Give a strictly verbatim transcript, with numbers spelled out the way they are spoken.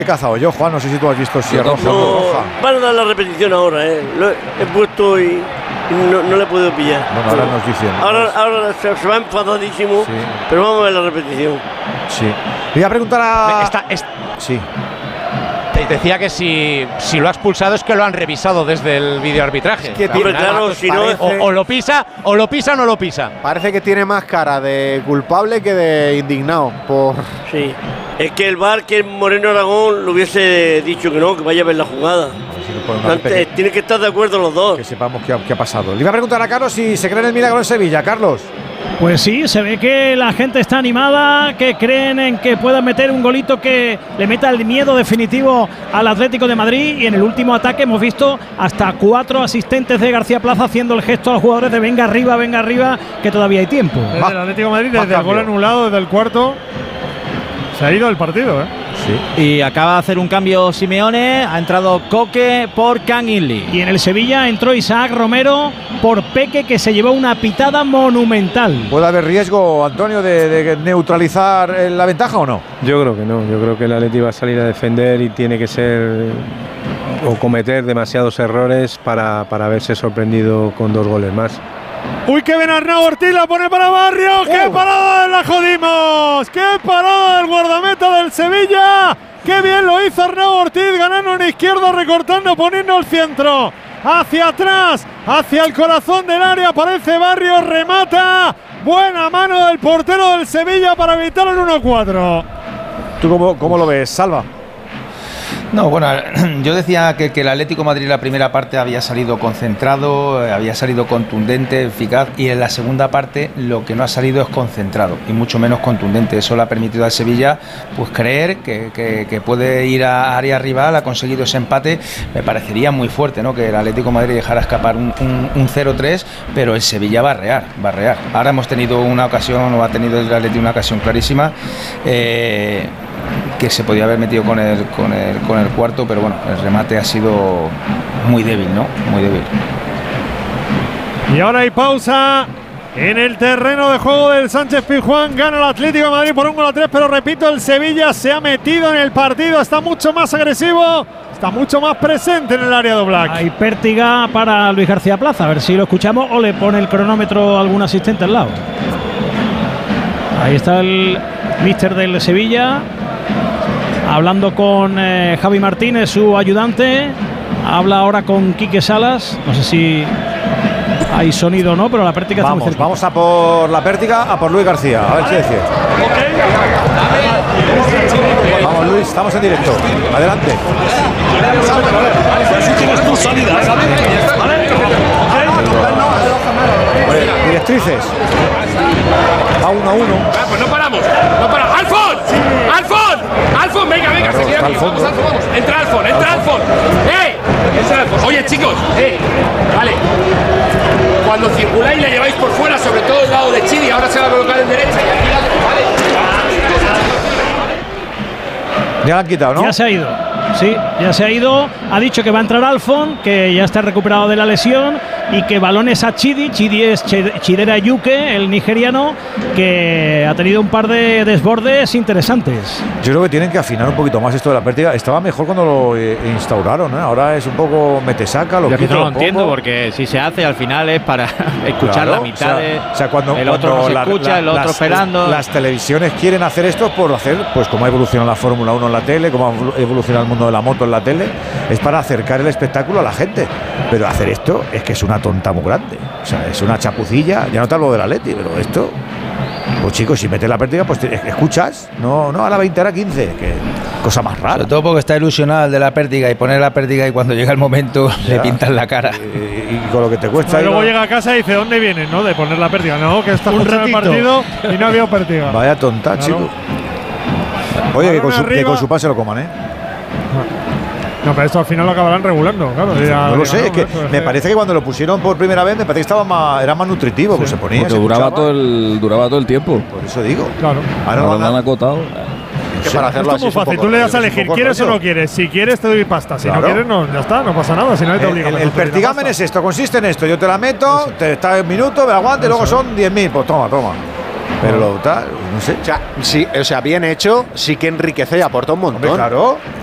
He cazado yo, Juan, no sé si tú has visto si es roja no, o roja. Van a dar la repetición ahora, ¿eh? Lo he, he puesto y no, no le he podido pillar. Bueno, ahora nos dicen. Ahora, ahora se, se va enfadadísimo, sí. Pero vamos a ver la repetición. Sí. Le voy a preguntar a... Esta, esta, sí. Te decía que si, si lo ha expulsado es que lo han revisado desde el videoarbitraje. Es que o sea, tiene, claro, si no, o, o lo pisa, o lo pisa o no lo pisa. Parece que tiene más cara de culpable que de indignado por... Sí. Es que el V A R, que el Moreno Aragón, lo hubiese dicho que no, que vaya a ver la jugada. Antes, tiene que estar de acuerdo los dos. Que sepamos qué ha, qué ha pasado. Le iba a preguntar a Carlos si se cree en el milagro en Sevilla. Carlos. Pues sí, se ve que la gente está animada, que creen en que puedan meter un golito que le meta el miedo definitivo al Atlético de Madrid. Y en el último ataque hemos visto hasta cuatro asistentes de García Plaza haciendo el gesto a los jugadores de venga arriba, venga arriba, que todavía hay tiempo. Desde el Atlético de Madrid, desde el gol anulado, desde el cuarto, se ha ido el partido, ¿eh? Sí. Y acaba de hacer un cambio Simeone, ha entrado Coque por Kang In-lee. Y en el Sevilla entró Isaac Romero por Peque, que se llevó una pitada monumental. ¿Puede haber riesgo, Antonio, de, de neutralizar la ventaja o no? Yo creo que no, yo creo que el Atleti va a salir a defender y tiene que ser o cometer demasiados errores para, para verse sorprendido con dos goles más. Uy, que bien Arnau Ortiz, la pone para Barrios. ¡Qué uh. parada la jodimos! ¡Qué parada del guardameta del Sevilla! ¡Qué bien lo hizo Arnau Ortiz! Ganando en izquierda, recortando, poniendo el centro hacia atrás, hacia el corazón del área. Aparece Barrios, remata. Buena mano del portero del Sevilla para evitar el uno cuatro. ¿Tú cómo, cómo lo ves, Salva? No, bueno, yo decía que, que el Atlético de Madrid en la primera parte había salido concentrado, había salido contundente, eficaz, y en la segunda parte lo que no ha salido es concentrado y mucho menos contundente. Eso le ha permitido al Sevilla pues creer que, que, que puede ir a área rival, ha conseguido ese empate. Me parecería muy fuerte, ¿no?, que el Atlético de Madrid dejara escapar un, un, un cero tres, pero el Sevilla va a rear, va a rear. Ahora hemos tenido una ocasión, o ha tenido el Atlético una ocasión clarísima, eh, que se podía haber metido con el, con el, con el cuarto, pero bueno, el remate ha sido muy débil, ¿no? Muy débil. Y ahora hay pausa en el terreno de juego del Sánchez Pizjuán. Gana el Atlético de Madrid por un gol a tres, pero repito, el Sevilla se ha metido en el partido, está mucho más agresivo, está mucho más presente en el área de Oblak. Hay pértiga para Luis García Plaza, a ver si lo escuchamos o le pone el cronómetro a algún asistente al lado. Ahí está el míster del Sevilla, hablando con eh, Javi Martínez, su ayudante. Habla ahora con Quique Salas. No sé si hay sonido o no, pero la pértiga está muy cerca. Vamos a por la pértiga, a por Luis García. A ver qué decir. Vamos, Luis, estamos en directo. Adelante. Directrices. A uno a uno. Ah, pues no paramos. No paramos. ¡Alfon! ¡Alfon! ¡Alfon! Venga, venga, claro, seguir aquí. Vamos, Alfon, vamos. Entra Alfon, entra Alfon. ¡Eh! Entra Alfon. Oye, chicos, eh. Vale. Cuando circuláis le lleváis por fuera, sobre todo el lado de Chidi. Ahora se va a colocar en derecha y aquí la vale. Ya la han quitado, ¿no? Ya se ha ido. Sí, ya se ha ido. Ha dicho que va a entrar Alfon, que ya está recuperado de la lesión, y que balones a Chidi. Chidi es Chidera Yuke, el nigeriano, que ha tenido un par de desbordes interesantes. Yo creo que tienen que afinar un poquito más esto de la pértiga. Estaba mejor cuando lo eh, instauraron, ¿eh? Ahora es un poco metesaca. Lo Yo quito que no lo un entiendo, poco. porque si se hace al final es para escuchar Claro, la mitad, o sea, de, o sea, cuando, el otro cuando no se la, escucha, la, el otro las, esperando. Las televisiones quieren hacer esto por hacer, pues como ha evolucionado la Fórmula uno en la tele, como ha evolucionado el mundo de la moto en la tele, es para acercar el espectáculo a la gente. Pero hacer esto es que es una tonta muy grande. O sea, es una chapucilla. Ya no te hablo del Atleti, pero esto, pues chicos, si metes la pértiga, pues te, escuchas. No, no, a la veinte, a la quince. Que cosa más rara. Sobre todo porque está ilusionado el de la pértiga, y poner la pértiga y cuando llega el momento ya, le pintan la cara. Y, y con lo que te cuesta. Y luego no, llega a casa y dice, ¿dónde vienes, no? De poner la pértiga. No, que está escuchando el partido y no había pértiga. Vaya tonta, claro, chico. Oye, que con, su, que con su pase lo coman, ¿eh? No, pero esto al final lo acabarán regulando, claro. Ya, no lo sé, no, es que eso, me parece que cuando lo pusieron por primera vez me parece que estaba más, era más nutritivo, sí, pues se ponía. Porque se duraba todo, el, duraba todo el tiempo. Por eso digo. Claro. Ahora lo han acotado. Es que para hacerlo así es muy fácil. Tú le das a elegir, ¿quieres o no quieres? Si quieres te doy pasta, si claro, no quieres no, ya está, no pasa nada, si no te obliga. El, el, el pertigamen es esto, consiste en esto, yo te la meto, sí, te está en minuto, me aguante, luego son diez mil, pues toma, toma. Pero lo tal, no sé. O sea, sí, o sea, bien hecho, sí que enriquece y aporta un montón. Hombre, claro.